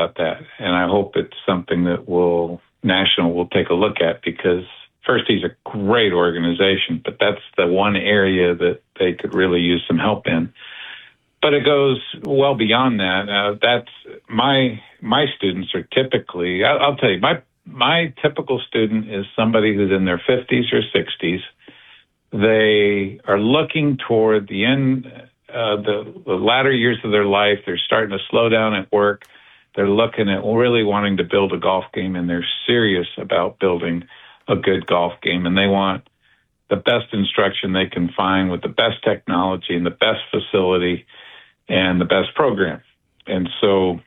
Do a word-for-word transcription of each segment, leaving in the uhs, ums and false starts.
about that, and I hope it's something that will National will take a look at, because Firsty's a great organization, but that's the one area that they could really use some help in. But it goes well beyond that. Uh, that's my my students are typically. I'll, I'll tell you, my my typical student is somebody who's in their fifties or sixties. They are looking toward the end, uh, the, the latter years of their life. They're starting to slow down at work. They're looking at really wanting to build a golf game, and they're serious about building a good golf game. And they want the best instruction they can find with the best technology and the best facility and the best program. And so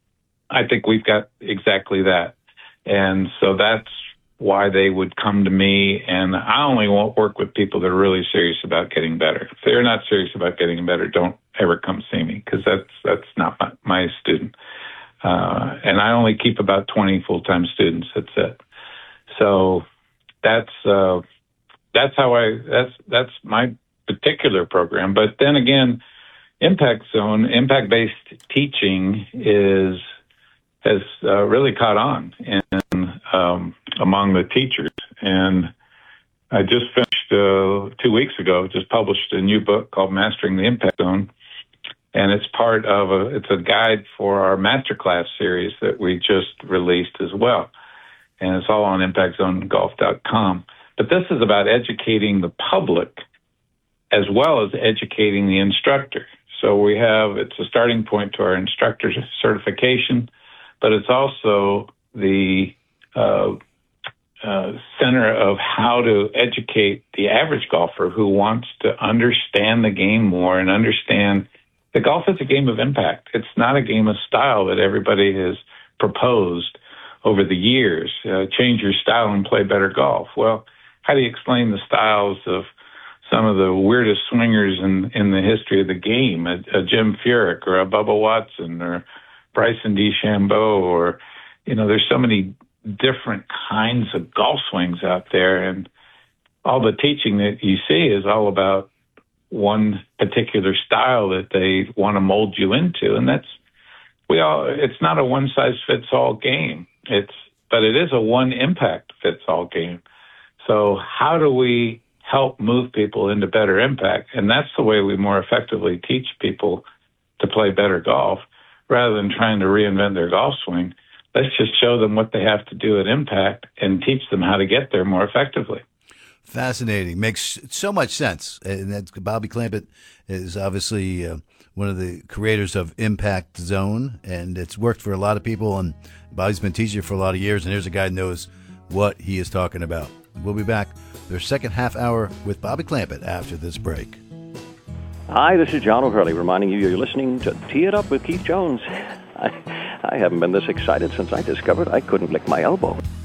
I think we've got exactly that. And so that's why they would come to me, and I only won't work with people that are really serious about getting better. If they're not serious about getting better, don't ever come see me, because that's that's not my, my student. Uh, and I only keep about twenty full-time students. That's it. So that's uh, that's how I that's that's my particular program. But then again, Impact Zone, impact-based teaching is has uh, really caught on in, um, among the teachers. And I just finished uh, two weeks ago, just published a new book called Mastering the Impact Zone. And it's part of a, it's a guide for our masterclass series that we just released as well. And it's all on impact zone golf dot com. But this is about educating the public as well as educating the instructor. So we have, it's a starting point to our instructor certification, but it's also the uh, uh, center of how to educate the average golfer who wants to understand the game more and understand that golf is a game of impact. It's not a game of style that everybody has proposed over the years. Uh, change your style and play better golf. Well, how do you explain the styles of some of the weirdest swingers in, in the history of the game, a, a Jim Furyk or a Bubba Watson or Bryson DeChambeau, or, you know, there's so many different kinds of golf swings out there, and all the teaching that you see is all about one particular style that they want to mold you into. And that's, we all, it's not a one size fits all game. It's, but it is a one impact fits all game. So how do we help move people into better impact? And that's the way we more effectively teach people to play better golf, rather than trying to reinvent their golf swing. Let's just show them what they have to do at impact and teach them how to get there more effectively. Fascinating. Makes so much sense. And that's, Bobby Clampett is obviously uh, one of the creators of Impact Zone, and it's worked for a lot of people, and Bobby's been teaching for a lot of years, and here's a guy who knows what he is talking about. We'll be back their second half hour with Bobby Clampett after this break. Hi, this is John O'Hurley reminding you you're listening to Tee It Up with Keith Jones. I, I haven't been this excited since I discovered I couldn't lick my elbow.